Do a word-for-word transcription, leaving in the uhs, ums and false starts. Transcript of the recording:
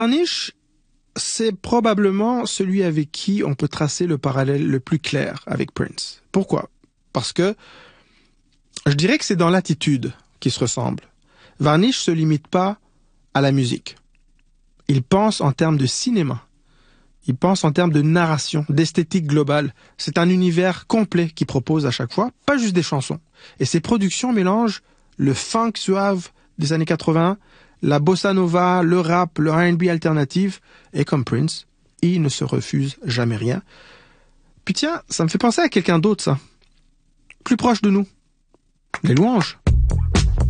Varnish, c'est probablement celui avec qui on peut tracer le parallèle le plus clair avec Prince. Pourquoi? Parce que je dirais que c'est dans l'attitude qu'ils se ressemblent. Varnish se limite pas à la musique. Il pense en termes de cinéma. Il pense en termes de narration, d'esthétique globale. C'est un univers complet qu'il propose à chaque fois, pas juste des chansons. Et ses productions mélangent le funk suave des années quatre-vingts, la bossa nova, le rap, le R and B alternatif, et comme Prince, il ne se refuse jamais rien. Puis tiens, ça me fait penser à quelqu'un d'autre, ça. Plus proche de nous. Les Louanges.